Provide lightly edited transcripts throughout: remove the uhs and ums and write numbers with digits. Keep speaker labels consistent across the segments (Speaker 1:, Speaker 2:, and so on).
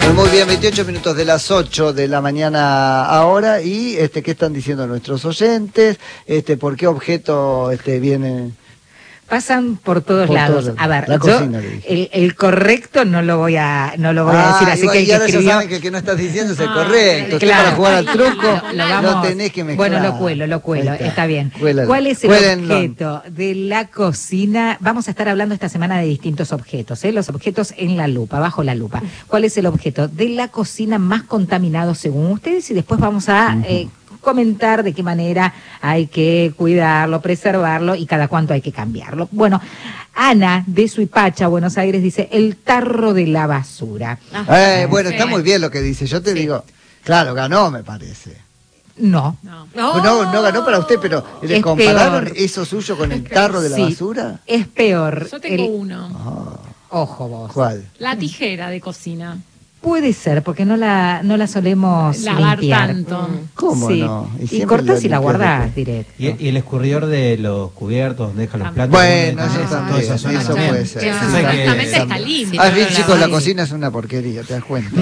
Speaker 1: Muy bien, 28 minutos de las 8 de la mañana ahora. Y ¿qué están diciendo nuestros oyentes? ¿Por qué objeto viene?
Speaker 2: Pasan por todos lados. A ver,
Speaker 1: la cocina,
Speaker 2: el correcto no lo voy a decir, así
Speaker 1: igual,
Speaker 2: que el que
Speaker 1: ahora
Speaker 2: escribió...
Speaker 1: ya saben que el que no estás diciendo es el correcto.
Speaker 2: Claro.
Speaker 1: Para jugar al truco
Speaker 2: lo
Speaker 1: tenés que mezclar.
Speaker 2: Bueno, lo cuelo, está bien.
Speaker 1: Cuélalo.
Speaker 2: ¿Cuál es el objeto de la cocina? Vamos a estar hablando esta semana de distintos objetos, los objetos en la lupa, bajo la lupa. ¿Cuál es el objeto de la cocina más contaminado según ustedes? Y después vamos a... comentar de qué manera hay que cuidarlo, preservarlo y cada cuánto hay que cambiarlo. Bueno, Ana de Suipacha, Buenos Aires, dice el tarro de la basura.
Speaker 1: Bueno, está muy bien lo que dice. Yo te digo, claro, ganó, me parece.
Speaker 2: No
Speaker 1: ganó para usted, pero ¿le compararon eso suyo con el tarro de la basura?
Speaker 2: Es peor.
Speaker 3: Yo tengo uno.
Speaker 2: Ojo vos.
Speaker 1: ¿Cuál?
Speaker 3: La tijera de cocina.
Speaker 2: Puede ser, porque no la solemos
Speaker 3: lavar
Speaker 2: limpiar.
Speaker 3: tanto.
Speaker 1: ¿Cómo
Speaker 2: sí.
Speaker 1: no?
Speaker 2: Y cortás y la guardás directo.
Speaker 4: Y el escurridor de los cubiertos donde deja los platos.
Speaker 1: Bueno, eso también, eso puede ser.
Speaker 3: Exactamente está limpio.
Speaker 1: Bien, chicos, la cocina es una porquería, ¿te das cuenta?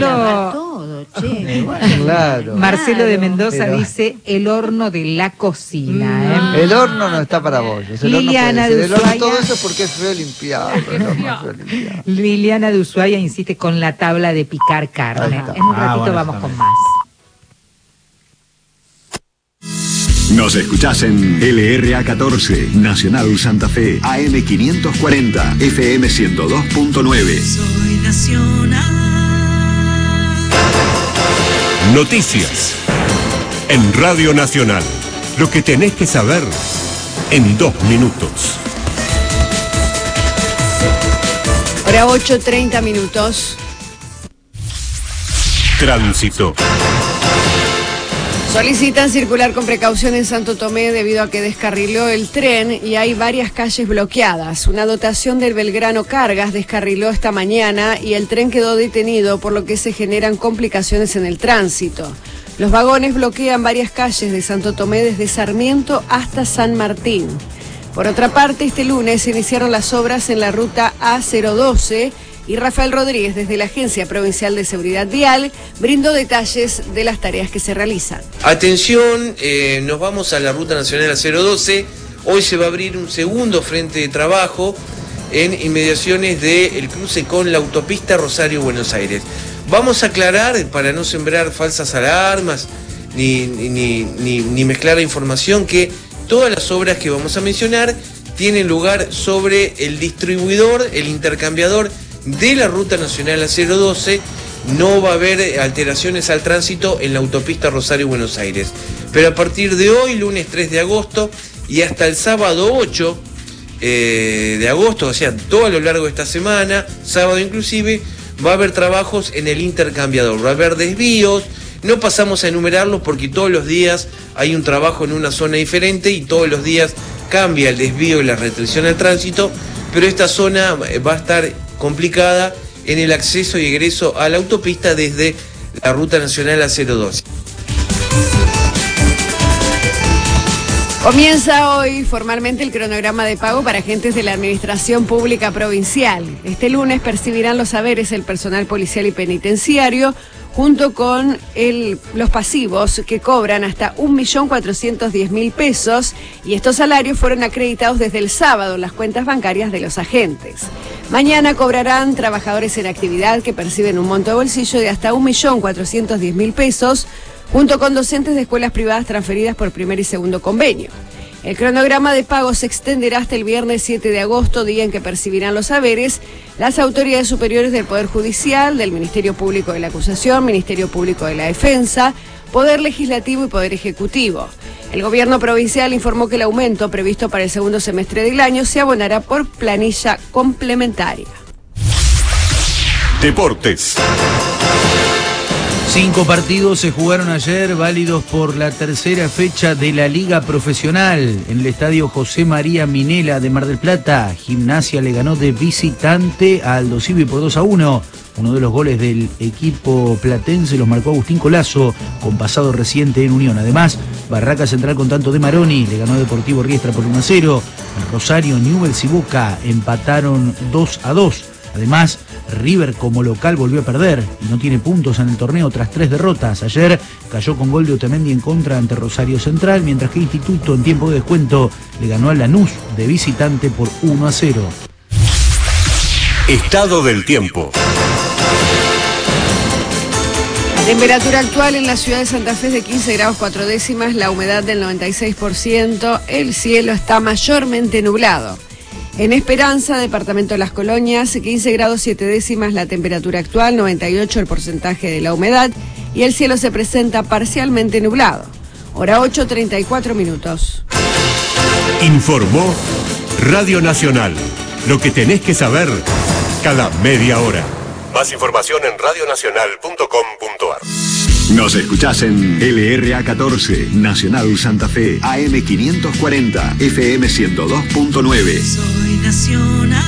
Speaker 2: Marcelo de Mendoza dice el horno de la cocina.
Speaker 1: El horno no está para bollos.
Speaker 2: Liliana de Ushuaia.
Speaker 1: Todo eso porque es feo limpiar.
Speaker 2: Liliana de Ushuaia insiste con la tabla de picar carne. En un ratito vamos con más.
Speaker 5: Nos escuchás en LRA 14, Nacional Santa Fe, AM 540, FM 102.9.
Speaker 6: Soy Nacional.
Speaker 7: Noticias. En Radio Nacional. Lo que tenés que saber en 2 minutos.
Speaker 8: Ahora 8:30 minutos.
Speaker 7: Tránsito.
Speaker 8: Solicitan circular con precaución en Santo Tomé debido a que descarriló el tren y hay varias calles bloqueadas. Una dotación del Belgrano Cargas descarriló esta mañana y el tren quedó detenido, por lo que se generan complicaciones en el tránsito. Los vagones bloquean varias calles de Santo Tomé desde Sarmiento hasta San Martín. Por otra parte, este lunes se iniciaron las obras en la ruta A012 y Rafael Rodríguez, desde la Agencia Provincial de Seguridad Vial, brindó detalles de las tareas que se realizan.
Speaker 9: Atención, nos vamos a la Ruta Nacional A012. Hoy se va a abrir un segundo frente de trabajo en inmediaciones del cruce con la autopista Rosario-Buenos Aires. Vamos a aclarar, para no sembrar falsas alarmas ni mezclar la información, que todas las obras que vamos a mencionar tienen lugar sobre el distribuidor, el intercambiador de la Ruta Nacional A012. No va a haber alteraciones al tránsito en la autopista Rosario-Buenos Aires. Pero a partir de hoy, lunes 3 de agosto, y hasta el sábado 8 de agosto, o sea, todo a lo largo de esta semana, sábado inclusive, va a haber trabajos en el intercambiador. Va a haber desvíos. No pasamos a enumerarlos porque todos los días hay un trabajo en una zona diferente y todos los días cambia el desvío y la restricción al tránsito, pero esta zona va a estar complicada en el acceso y egreso a la autopista desde la Ruta Nacional A012.
Speaker 8: Comienza hoy formalmente el cronograma de pago para agentes de la Administración Pública Provincial. Este lunes percibirán los haberes el personal policial y penitenciario, junto con los pasivos que cobran hasta 1.410.000 pesos, y estos salarios fueron acreditados desde el sábado en las cuentas bancarias de los agentes. Mañana cobrarán trabajadores en actividad que perciben un monto de bolsillo de hasta 1.410.000 pesos, junto con docentes de escuelas privadas transferidas por primer y segundo convenio. El cronograma de pago se extenderá hasta el viernes 7 de agosto, día en que percibirán los haberes las autoridades superiores del Poder Judicial, del Ministerio Público de la Acusación, Ministerio Público de la Defensa, Poder Legislativo y Poder Ejecutivo. El gobierno provincial informó que el aumento previsto para el segundo semestre del año se abonará por planilla complementaria.
Speaker 7: Deportes.
Speaker 10: 5 partidos se jugaron ayer, válidos por la tercera fecha de la Liga Profesional. En el estadio José María Minela de Mar del Plata, Gimnasia le ganó de visitante a Aldo Civi por 2-1. Uno de los goles del equipo platense los marcó Agustín Colazo, con pasado reciente en Unión. Además, Barraca Central con tanto de Maroni le ganó a Deportivo Riestra por 1-0. En Rosario, Newell's y Boca empataron 2-2. Además, River como local volvió a perder y no tiene puntos en el torneo tras 3 derrotas. Ayer cayó con gol de Otamendi en contra ante Rosario Central, mientras que Instituto en tiempo de descuento le ganó a Lanús de visitante por 1-0.
Speaker 7: Estado del tiempo.
Speaker 8: La temperatura actual en la ciudad de Santa Fe es de 15 grados 4 décimas, la humedad del 96%, el cielo está mayormente nublado. En Esperanza, departamento de Las Colonias, 15 grados 7 décimas la temperatura actual, 98 el porcentaje de la humedad y el cielo se presenta parcialmente nublado. Hora 8:34 minutos.
Speaker 7: Informó Radio Nacional. Lo que tenés que saber cada media hora. Más información en radionacional.com.ar.
Speaker 5: Nos escuchás en LRA 14, Nacional Santa Fe, AM 540, FM 102.9.
Speaker 6: Soy nacional.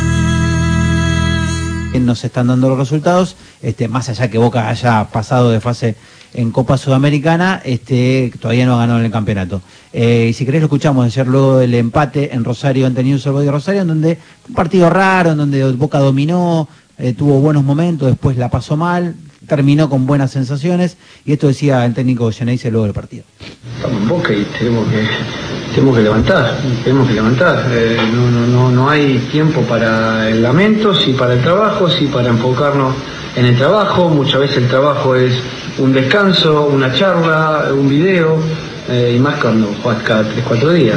Speaker 4: Nos están dando los resultados, más allá que Boca haya pasado de fase en Copa Sudamericana, todavía no ha ganado en el campeonato. Y si querés lo escuchamos ayer luego del empate en Rosario ante Newell's Old Boys de Rosario, en donde un partido raro, en donde Boca dominó, tuvo buenos momentos, después la pasó mal, terminó con buenas sensaciones, y esto decía el técnico Geneise luego del partido.
Speaker 11: Estamos en Boca y tenemos que levantar, no hay tiempo para el lamento, sí para el trabajo, sí para enfocarnos en el trabajo. Muchas veces el trabajo es un descanso, una charla, un video, y más cuando juegas cada 3-4 días.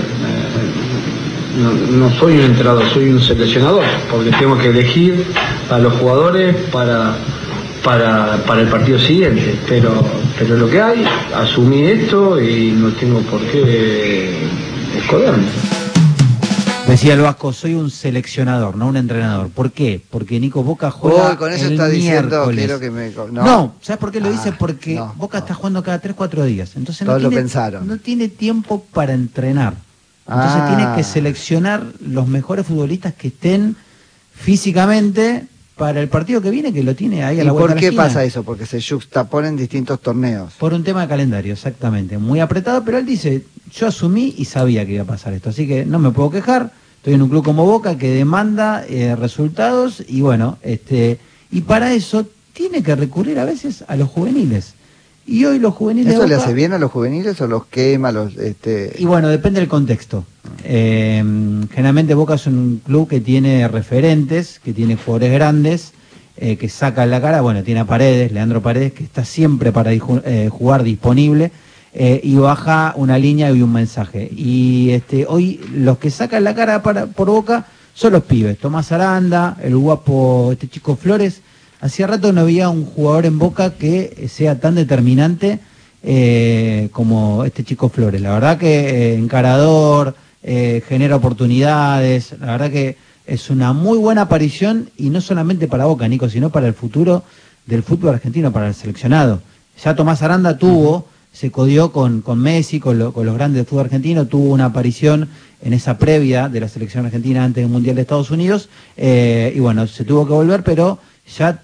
Speaker 11: No soy un entrenador, soy un seleccionador, porque tengo que elegir a los jugadores para el partido siguiente, pero lo que hay, asumí esto y no tengo por qué esconderme.
Speaker 4: Decía el Vasco, soy un seleccionador, no un entrenador. ¿Por qué? Porque Nico Boca juega
Speaker 1: con eso
Speaker 4: el
Speaker 1: está diciendo,
Speaker 4: miércoles.
Speaker 1: quiero que me...
Speaker 4: No, ¿sabes por qué lo dice? Porque Boca está jugando cada 3-4 días. Entonces no tiene tiempo para entrenar. Entonces tiene que seleccionar los mejores futbolistas que estén físicamente para el partido que viene, que lo tiene ahí a la vuelta de la esquina.
Speaker 1: ¿Y por qué pasa eso? Porque se juxtaponen distintos torneos.
Speaker 4: Por un tema de calendario, exactamente. Muy apretado, pero él dice, yo asumí y sabía que iba a pasar esto. Así que no me puedo quejar. Estoy en un club como Boca que demanda resultados y bueno, y para eso tiene que recurrir a veces a los juveniles. Y hoy los juveniles
Speaker 1: ¿Eso
Speaker 4: de Boca,
Speaker 1: le hace bien a los juveniles o los quema?
Speaker 4: Y bueno, depende del contexto. Generalmente Boca es un club que tiene referentes, que tiene jugadores grandes, que sacan la cara. Bueno, tiene a Paredes, Leandro Paredes, que está siempre para jugar disponible, y baja una línea y un mensaje. Y hoy los que sacan la cara por Boca son los pibes. Tomás Aranda, el guapo, chico Flores. Hacía rato no había un jugador en Boca que sea tan determinante como este chico Flores. La verdad que encarador, genera oportunidades. La verdad que es una muy buena aparición, y no solamente para Boca, Nico, sino para el futuro del fútbol argentino, para el seleccionado. Ya Tomás Aranda se codió con Messi, con los grandes del fútbol argentino, tuvo una aparición en esa previa de la selección argentina antes del Mundial de Estados Unidos, y bueno, se tuvo que volver, pero ya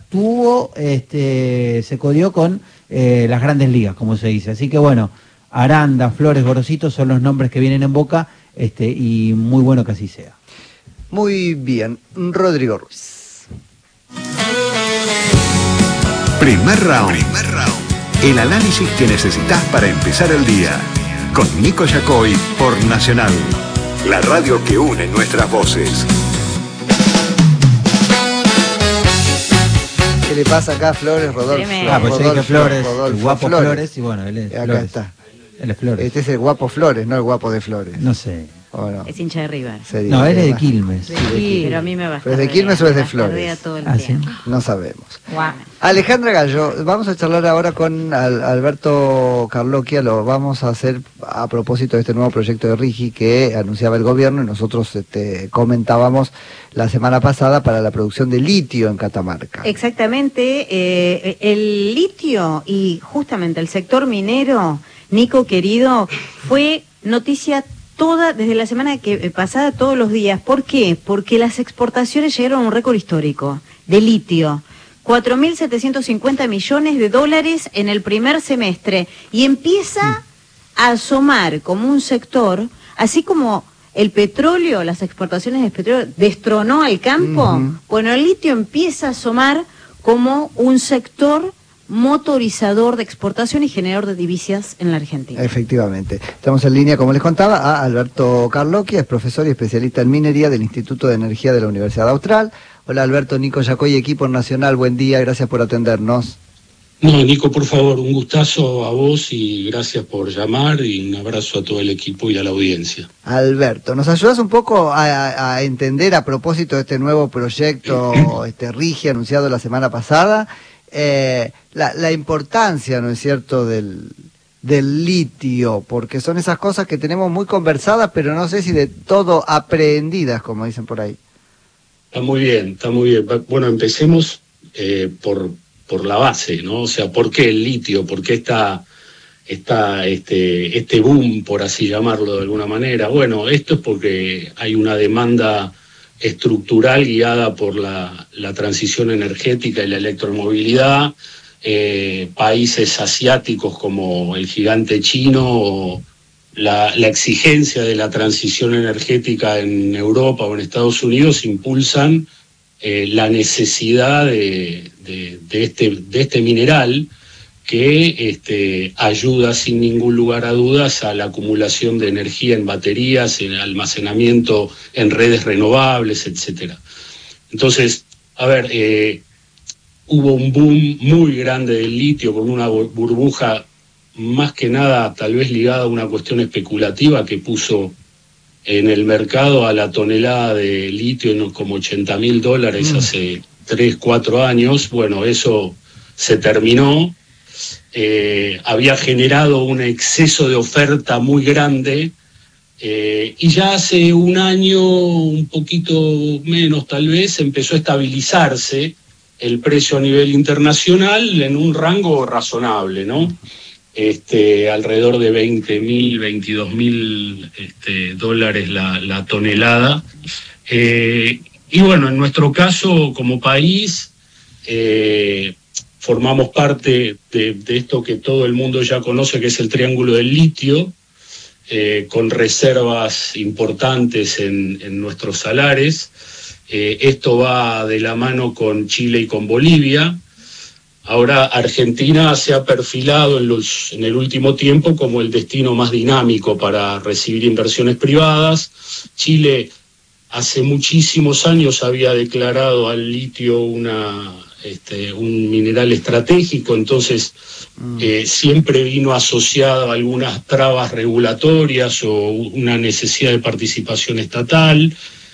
Speaker 4: se codió con las grandes ligas, como se dice. Así que bueno, Aranda, Flores, Gorosito son los nombres que vienen en Boca, y muy bueno que así sea.
Speaker 1: Muy bien, Rodrigo Ruiz.
Speaker 5: Primer round. El análisis que necesitas para empezar el día. Con Nico Yacoy por Nacional. La radio que une nuestras voces.
Speaker 1: ¿Qué le pasa acá a Flores, Rodolfo?
Speaker 4: Pues yo dije Flores,
Speaker 1: Rodolfo
Speaker 4: el guapo Flores, y bueno, él es
Speaker 1: acá
Speaker 4: Flores.
Speaker 1: está.
Speaker 4: Él es Flores.
Speaker 1: Este es el guapo Flores, no el guapo de Flores.
Speaker 4: No sé.
Speaker 1: No?
Speaker 12: Es hincha de River.
Speaker 4: No, él es de Quilmes.
Speaker 12: Sí, pero a mí me va a
Speaker 1: ¿Pero es de Quilmes o es de Flores?
Speaker 12: Todo el
Speaker 4: ¿Sí?
Speaker 1: No sabemos.
Speaker 12: Wow.
Speaker 1: Alejandra Gallo, vamos a charlar ahora con Alberto Carlocchia, lo vamos a hacer a propósito de este nuevo proyecto de RIGI que anunciaba el gobierno, y nosotros comentábamos la semana pasada para la producción de litio en Catamarca.
Speaker 12: Exactamente, el litio y justamente el sector minero, Nico querido, fue noticia desde la semana pasada, todos los días. ¿Por qué? Porque las exportaciones llegaron a un récord histórico de litio. 4.750 millones de dólares en el primer semestre. Y empieza a asomar como un sector, así como el petróleo, las exportaciones de petróleo destronó al campo, bueno, el litio empieza a asomar como un sector motorizador de exportación y generador de divisas en la Argentina.
Speaker 1: Efectivamente. Estamos en línea, como les contaba, a Alberto Carlocchia, es profesor y especialista en minería del Instituto de Energía de la Universidad Austral. Hola Alberto, Nico Yacoy, equipo nacional, buen día, gracias por atendernos.
Speaker 13: No, Nico, por favor, un gustazo a vos y gracias por llamar y un abrazo a todo el equipo y a la audiencia.
Speaker 1: Alberto, ¿nos ayudas un poco a entender a propósito de este nuevo proyecto RIGI anunciado la semana pasada, la importancia, ¿no es cierto?, del litio, porque son esas cosas que tenemos muy conversadas, pero no sé si de todo aprehendidas, como dicen por ahí.
Speaker 13: Está muy bien, está muy bien. Bueno, empecemos por la base, ¿no? O sea, ¿por qué el litio? ¿Por qué este boom, por así llamarlo de alguna manera? Bueno, esto es porque hay una demanda estructural guiada por la transición energética y la electromovilidad, países asiáticos como el gigante chino o la exigencia de la transición energética en Europa o en Estados Unidos impulsan la necesidad de este mineral que ayuda sin ningún lugar a dudas a la acumulación de energía en baterías, en almacenamiento en redes renovables, etcétera. Entonces, a ver, hubo un boom muy grande del litio con una burbuja más que nada tal vez ligada a una cuestión especulativa que puso en el mercado a la tonelada de litio en como $80.000 hace 3-4 años. Bueno, eso se terminó. Había generado un exceso de oferta muy grande y ya hace un año, un poquito menos tal vez, empezó a estabilizarse el precio a nivel internacional en un rango razonable, ¿no? Alrededor de $20.000, $22.000 la tonelada. Y bueno, en nuestro caso como país formamos parte de esto que todo el mundo ya conoce, que es el Triángulo del Litio, con reservas importantes en nuestros salares. Esto va de la mano con Chile y con Bolivia. Ahora Argentina se ha perfilado en el último tiempo como el destino más dinámico para recibir inversiones privadas. Chile hace muchísimos años había declarado al litio un mineral estratégico, entonces siempre vino asociado a algunas trabas regulatorias o una necesidad de participación estatal.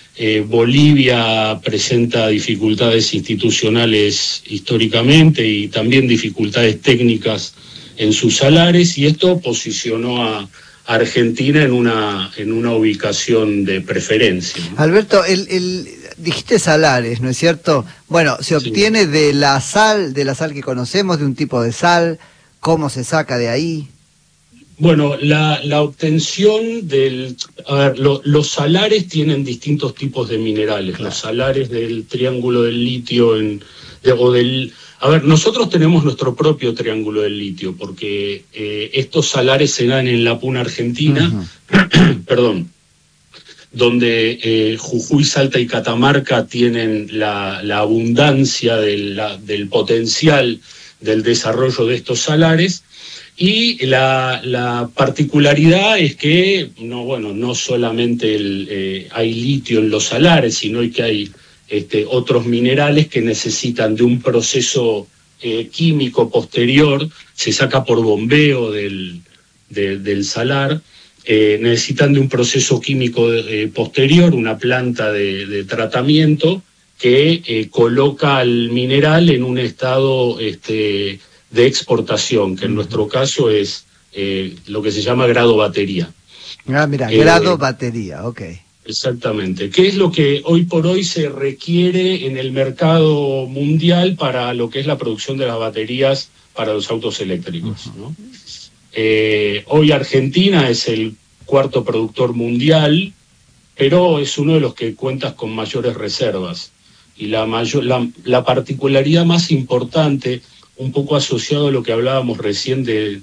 Speaker 13: Bolivia presenta dificultades institucionales históricamente y también dificultades técnicas en sus salares, y esto posicionó a Argentina en una ubicación de preferencia, ¿no?
Speaker 1: Alberto, dijiste salares, ¿no es cierto? Bueno, se obtiene de la sal que conocemos, de un tipo de sal. ¿Cómo se saca de ahí?
Speaker 13: Bueno, la obtención los salares tienen distintos tipos de minerales. Claro. Los salares del Triángulo del Litio nosotros tenemos nuestro propio Triángulo del Litio, porque estos salares se dan en la Puna Argentina, perdón, donde Jujuy, Salta y Catamarca tienen la abundancia del potencial del desarrollo de estos salares. Y la particularidad es que no solamente hay litio en los salares, sino que hay otros minerales que necesitan de un proceso químico posterior, se saca por bombeo del salar, necesitan de un proceso químico posterior, una planta de tratamiento que coloca al mineral en un estado de exportación, que en nuestro caso es lo que se llama grado batería.
Speaker 1: Grado batería, ok.
Speaker 13: Exactamente. ¿Qué es lo que hoy por hoy se requiere en el mercado mundial para lo que es la producción de las baterías para los autos eléctricos, ¿no? Hoy Argentina es el cuarto productor mundial, pero es uno de los que cuenta con mayores reservas. Y la particularidad más importante, un poco asociado a lo que hablábamos recién de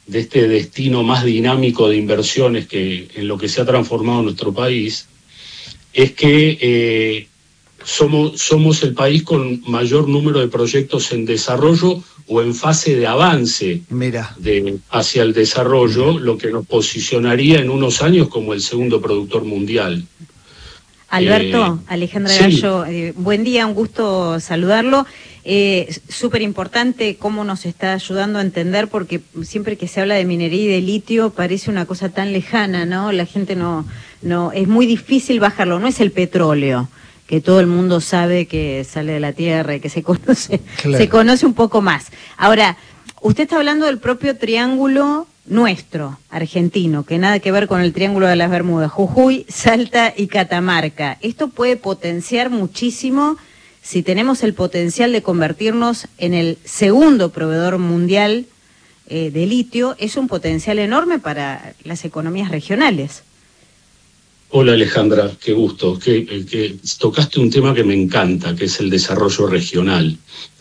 Speaker 13: este destino más dinámico de inversiones que en lo que se ha transformado nuestro país, es que somos el país con mayor número de proyectos en desarrollo o en fase de avance hacia el desarrollo, lo que nos posicionaría en unos años como el segundo productor mundial.
Speaker 12: Alberto, Alejandra Gallo, buen día, un gusto saludarlo. Súper importante cómo nos está ayudando a entender, porque siempre que se habla de minería y de litio parece una cosa tan lejana, ¿no? La gente no es muy difícil bajarlo, no es el petróleo, que todo el mundo sabe que sale de la tierra y que se conoce un poco más. Ahora, usted está hablando del propio triángulo nuestro, argentino, que nada que ver con el Triángulo de las Bermudas, Jujuy, Salta y Catamarca. Esto puede potenciar muchísimo si tenemos el potencial de convertirnos en el segundo proveedor mundial de litio. Es un potencial enorme para las economías regionales.
Speaker 13: Hola Alejandra, qué gusto. Que tocaste un tema que me encanta, que es el desarrollo regional.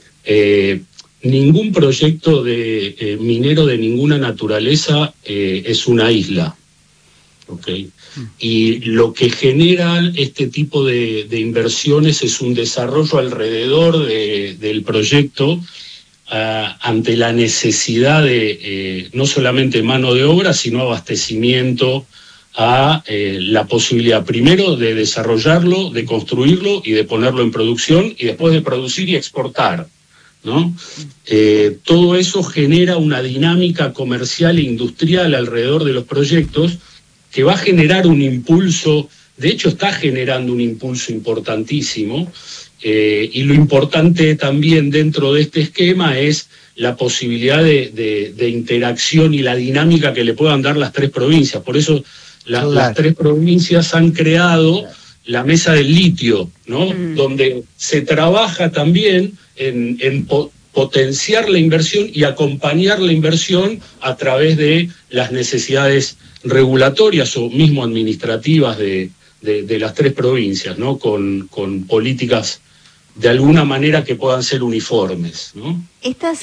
Speaker 13: Ningún proyecto de minero de ninguna naturaleza es una isla, ¿okay? Y lo que genera este tipo de inversiones es un desarrollo alrededor del proyecto ante la necesidad de no solamente mano de obra, sino abastecimiento a la posibilidad primero de desarrollarlo, de construirlo y de ponerlo en producción y después de producir y exportar, ¿no? Todo eso genera una dinámica comercial e industrial alrededor de los proyectos que va a generar un impulso, de hecho está generando un impulso importantísimo, y lo importante también dentro de este esquema es la posibilidad de interacción y la dinámica que le puedan dar las tres provincias. Por eso las tres provincias han creado la mesa del litio, ¿no? Donde se trabaja también en potenciar la inversión y acompañar la inversión a través de las necesidades regulatorias o mismo administrativas de las tres provincias, ¿no? Con políticas de alguna manera que puedan ser uniformes, ¿no?
Speaker 12: Estas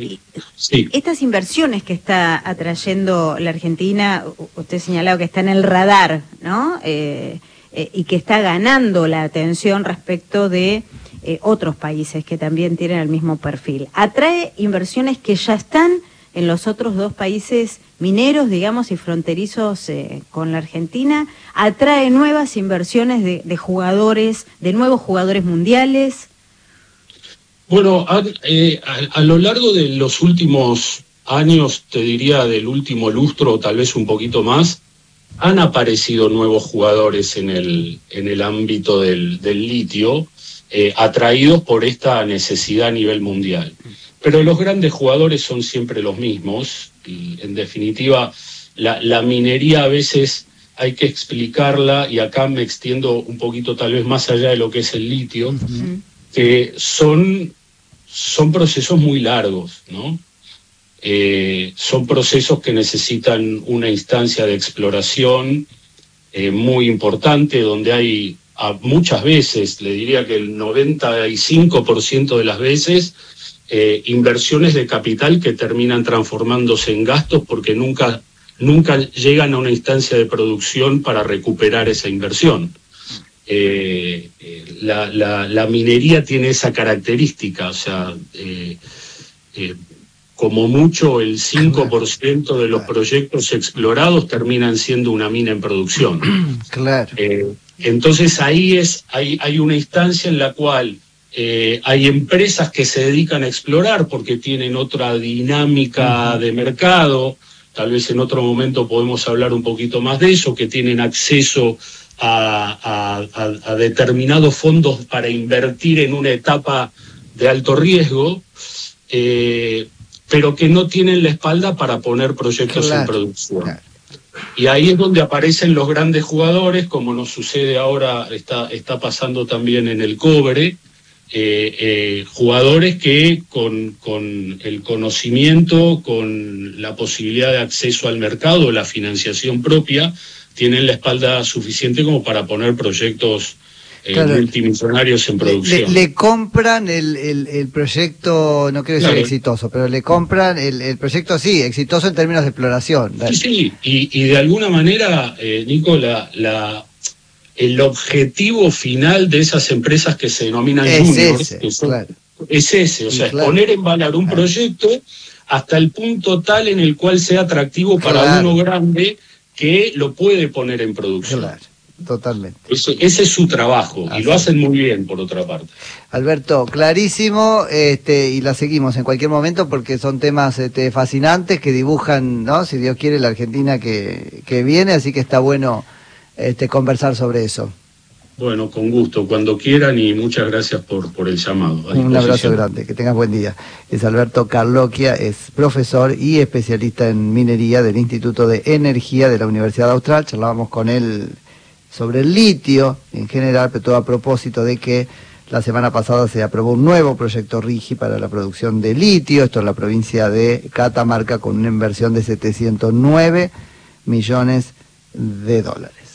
Speaker 12: inversiones que está atrayendo la Argentina, usted señalaba que está en el radar, ¿no? Y que está ganando la atención respecto de otros países que también tienen el mismo perfil. Atrae inversiones que ya están en los otros dos países mineros, digamos, y fronterizos con la Argentina. Atrae nuevas inversiones de jugadores, de nuevos jugadores mundiales.
Speaker 13: Bueno, a lo largo de los últimos años, te diría del último lustro, o tal vez un poquito más, han aparecido nuevos jugadores en el ámbito del litio, atraídos por esta necesidad a nivel mundial. Pero los grandes jugadores son siempre los mismos, y en definitiva la minería a veces hay que explicarla, y acá me extiendo un poquito tal vez más allá de lo que es el litio, que son procesos muy largos, ¿no? Son procesos que necesitan una instancia de exploración muy importante, donde hay muchas veces, le diría que el 95% de las veces, inversiones de capital que terminan transformándose en gastos porque nunca llegan a una instancia de producción para recuperar esa inversión. La minería tiene esa característica, o sea, como mucho el 5% de los proyectos explorados terminan siendo una mina en producción.
Speaker 1: Claro.
Speaker 13: Entonces ahí hay una instancia en la cual hay empresas que se dedican a explorar porque tienen otra dinámica de mercado, tal vez en otro momento podemos hablar un poquito más de eso, que tienen acceso a determinados fondos para invertir en una etapa de alto riesgo, pero que no tienen la espalda para poner proyectos en producción. Claro. Y ahí es donde aparecen los grandes jugadores, como nos sucede ahora, está pasando también en el cobre, jugadores que con el conocimiento, con la posibilidad de acceso al mercado, la financiación propia, tienen la espalda suficiente como para poner proyectos multimillonarios en producción.
Speaker 1: Le compran el proyecto, no quiero decir exitoso, pero le compran el proyecto, sí, exitoso en términos de exploración.
Speaker 13: Sí, y de alguna manera, Nico, el objetivo final de esas empresas que se denominan juniors, es ese, o sea, es poner en valor un proyecto hasta el punto tal en el cual sea atractivo para uno grande que lo puede poner en producción.
Speaker 1: Claro, totalmente.
Speaker 13: Ese es su trabajo, y lo hacen muy bien, por otra parte.
Speaker 1: Alberto, clarísimo, y la seguimos en cualquier momento porque son temas fascinantes que dibujan, ¿no? Si Dios quiere, la Argentina que viene, así que está bueno conversar sobre eso.
Speaker 13: Bueno, con gusto, cuando quieran, y muchas gracias por el llamado.
Speaker 1: Un abrazo grande, que tengas buen día. Es Alberto Carlocchia, es profesor y especialista en minería del Instituto de Energía de la Universidad Austral. Charlábamos con él sobre el litio en general, pero todo a propósito de que la semana pasada se aprobó un nuevo proyecto RIGI para la producción de litio, esto en la provincia de Catamarca, con una inversión de 709 millones de dólares.